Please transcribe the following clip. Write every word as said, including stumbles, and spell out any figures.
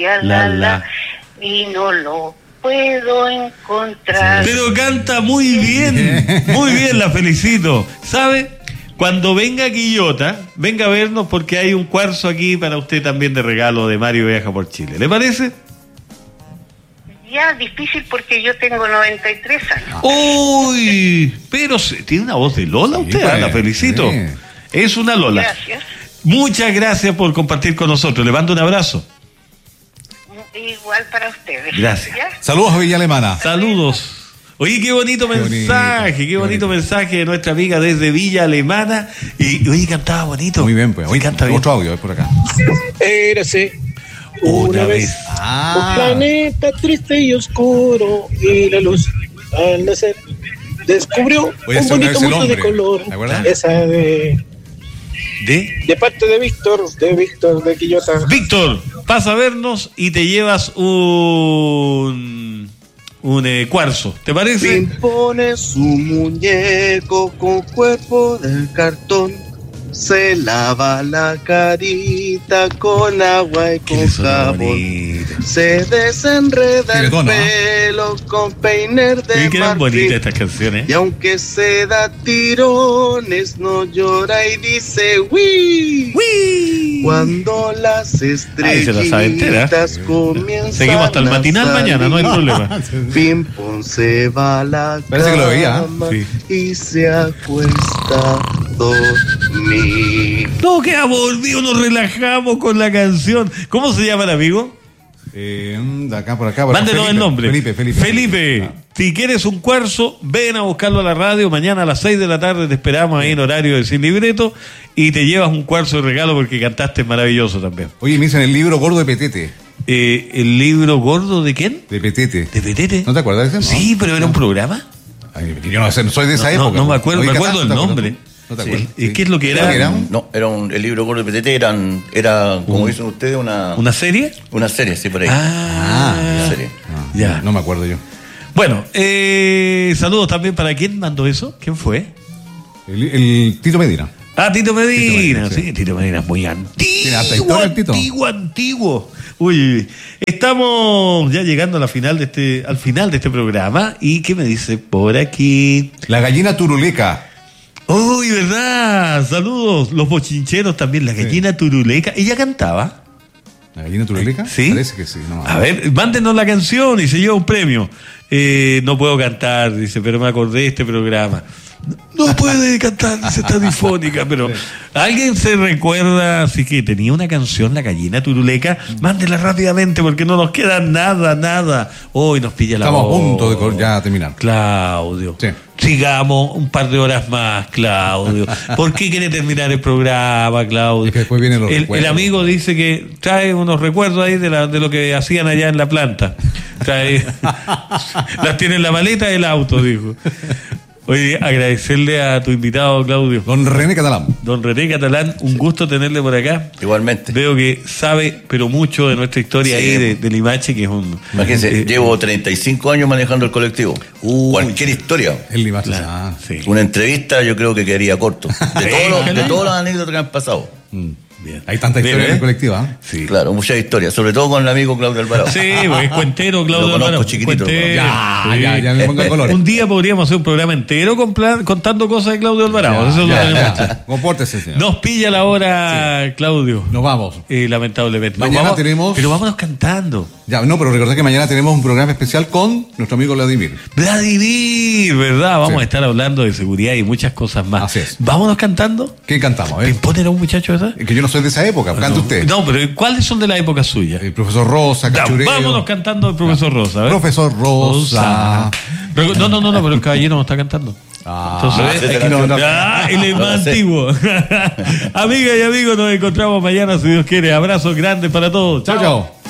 la, la, la, y no lo puedo encontrar. Pero canta muy bien, muy bien, la felicito. ¿Sabe? Cuando venga Quillota, venga a vernos porque hay un cuarzo aquí para usted también de regalo de Mario Viaja por Chile. ¿Le parece? Ya, difícil porque yo tengo noventa y tres años. Uy, pero tiene una voz de Lola usted, sí, pues, la felicito. Sí. Es una Lola. Gracias. Muchas gracias por compartir con nosotros. Le mando un abrazo. Igual para ustedes. Gracias. ¿Ya? Saludos a Villa Alemana. Saludos. Oye, qué bonito qué mensaje, bonito, qué, qué bonito, bonito mensaje de nuestra amiga desde Villa Alemana. Y oye, cantaba bonito. Muy bien, pues. Hoy canta bien. Otro audio, es por acá. Érase una, una vez, vez. Ah. un planeta triste y oscuro, y la luz al nacer descubrió Voy un bonito mundo de color. Esa de... ¿De? De parte de Víctor, de Víctor de Quillota. Víctor, pasa a vernos y te llevas un... un eh, cuarzo, ¿te parece? Impone su muñeco con cuerpo de cartón, se lava la carita con agua y con jabón, se desenreda el pelo con peiner de marfil. Quedan bonitas estas canciones. Y aunque se da tirones, no llora y dice ¡Wii! ¡Wii! Cuando las estrellitas comienzan. Seguimos hasta el matinal salir, mañana, no hay problema. Pim pum se va a la Parece cama que lo veía, ¿eh? Sí. Y se acuesta a dormir. No, que volvió, nos relajamos con la canción. ¿Cómo se llama el amigo? Eh, de acá por acá. Por Mándenos Felipe, el nombre. Felipe, Felipe. Felipe, ah. Si quieres un cuarzo, ven a buscarlo a la radio. Mañana a las seis de la tarde te esperamos ahí en horario de Sin Libreto y te llevas un cuarzo de regalo porque cantaste maravilloso también. Oye, me dicen el libro gordo de Petete. Eh, ¿El libro gordo de quién? De Petete. ¿De Petete? ¿No te acuerdas de ese? Sí, pero era un programa. Ay, yo no sé, no soy de esa no, época. No, no me acuerdo, Oye, me acuerdo el nombre. ¿No te acuerdas? Sí. Sí. ¿Qué es lo que era? era no, era un, el libro gordo de Petete eran, era, como dicen ustedes, una... ¿Una serie? Una serie, sí, por ahí. Ah, una serie. Ah, ya. No me acuerdo yo. Bueno, eh, saludos también para quién mandó eso. ¿Quién fue? El, el Tito Medina. Ah, Tito Medina. Tito Medina sí. sí, Tito Medina es muy antiguo, antiguo, antiguo. Uy, estamos ya llegando a la final de este, al final de este programa. ¿Y qué me dice por aquí? La gallina turuleca. Uy, ¿verdad? Saludos. Los bochincheros también, la gallina sí. turuleca. ¿Ella cantaba? ¿La gallina turuleca? Sí. Parece que sí. No, a ver, mándenos la canción y se lleva un premio. Eh, no puedo cantar, dice, pero me acordé de este programa. No puede cantar, dice, está difónica, pero sí. ¿Alguien se recuerda? Así que tenía una canción, La Gallina Turuleca. Mándela rápidamente porque no nos queda nada, nada. Hoy nos pilla la Estamos a punto de ya terminar. Claudio. Sí. Sigamos un par de horas más, Claudio. ¿Por qué quiere terminar el programa, Claudio? Es que después vienen los el, recuerdos. El amigo dice que trae unos recuerdos ahí de, la, de lo que hacían allá en la planta. Trae, las tiene en la maleta del auto, dijo. Oye, agradecerle a tu invitado, Claudio. Don René Catalán. Don René Catalán, un gusto tenerle por acá. Igualmente. Veo que sabe, pero mucho de nuestra historia sí. ahí de, de Limache, que es un... Imagínense, eh, llevo treinta y cinco años manejando el colectivo. Uy, Cualquier historia. El Limache. Claro, ah, sí. Una entrevista yo creo que quedaría corto. De, todos los, de todas las anécdotas que han pasado. Mm. Bien. Hay tanta historia en el colectivo, ¿eh? Sí. Claro, muchas historias, sobre todo con el amigo Claudio Alvarado. Sí, pues es cuentero, Claudio Lo Alvarado. chiquitito. Cuentero, ya, sí. ya, ya me pongo el color. Un día podríamos hacer un programa entero con plan, contando cosas de Claudio Alvarado. Ya, Eso ya, lo ya, ya. Compórtese, señor. Nos pilla la hora, sí. Claudio. Nos vamos. Eh, lamentablemente. Mañana vamos, tenemos... Pero vámonos cantando. Ya, no, pero recordad que mañana tenemos un programa especial con nuestro amigo Vladimir. Vladimir, ¿verdad? Vamos sí. a estar hablando de seguridad y muchas cosas más. Así es. Vámonos cantando. ¿Qué cantamos? Eh? ¿Pimpón era un muchacho, verdad? Es que yo no soy de esa época, canta no, usted. No, pero ¿cuáles son de la época suya? El profesor Rosa, Cachureo. Ya, vámonos cantando el profesor Rosa. ¿ver? Profesor Rosa. Rosa. No, no, no, no, pero el caballero no está cantando. Ah, Entonces, es no, no. Ah, él es más antiguo. Amigas y amigos, nos encontramos mañana si Dios quiere. Abrazos grandes para todos. Chao, chao.